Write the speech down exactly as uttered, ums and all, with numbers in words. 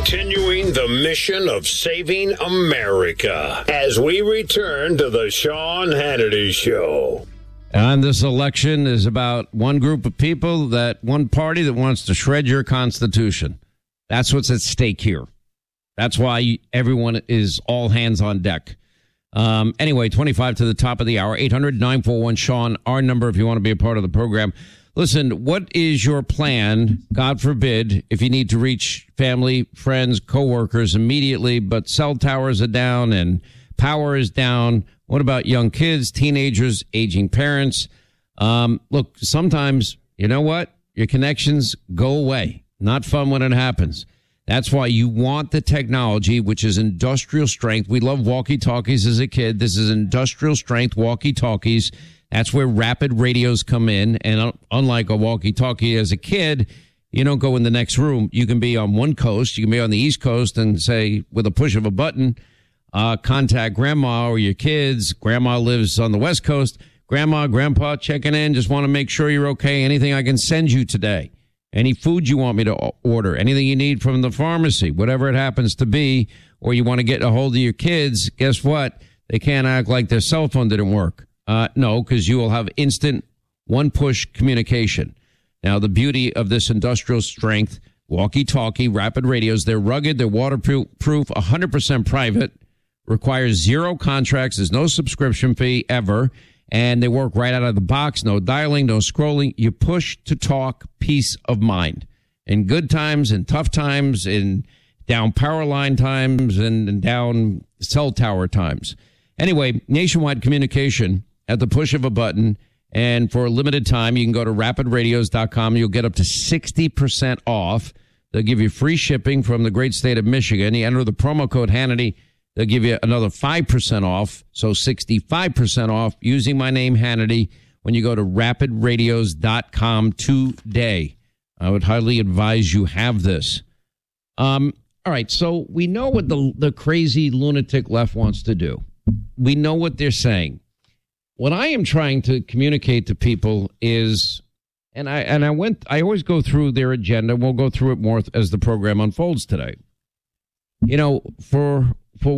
continuing the mission of saving America as we return to the Sean Hannity Show. And this election is about one group of people, that one party that wants to shred your Constitution. That's what's at stake here. That's why everyone is all hands on deck. Um, anyway, twenty-five to the top of the hour, eight hundred nine four one Sean, our number if you want to be a part of the program. Listen, what is your plan, God forbid, if you need to reach family, friends, coworkers immediately, but cell towers are down and power is down? What about young kids, teenagers, aging parents? Um, look, sometimes, you know what? Your connections go away. Not fun when it happens. That's why you want the technology, which is industrial strength. We love walkie-talkies as a kid. This is industrial strength walkie-talkies. That's where rapid radios come in. And unlike a walkie-talkie as a kid, you don't go in the next room. You can be on one coast. You can be on the East Coast and say, with a push of a button, uh, contact grandma or your kids. Grandma lives on the West Coast. Grandma, grandpa, checking in. Just want to make sure you're okay. Anything I can send you today? Any food you want me to order? Anything you need from the pharmacy? Whatever it happens to be, or you want to get a hold of your kids, guess what? They can't act like their cell phone didn't work. Uh, no, because you will have instant one-push communication. Now, the beauty of this industrial strength walkie-talkie rapid radios, they're rugged, they're waterproof, one hundred percent private, requires zero contracts, there's no subscription fee ever, and they work right out of the box, no dialing, no scrolling. You push to talk, peace of mind. In good times, in tough times, in down power line times, and, and down cell tower times. Anyway, nationwide communication at the push of a button, and for a limited time, you can go to rapid radios dot com. You'll get up to sixty percent off. They'll give you free shipping from the great state of Michigan. You enter the promo code Hannity, they'll give you another five percent off, so sixty-five percent off using my name, Hannity, when you go to rapid radios dot com today. I would highly advise you have this. Um, all right, so we know what the the crazy lunatic left wants to do. We know what they're saying. What I am trying to communicate to people is, and I and I went, I always go through their agenda. We'll go through it more as the program unfolds today. You know, for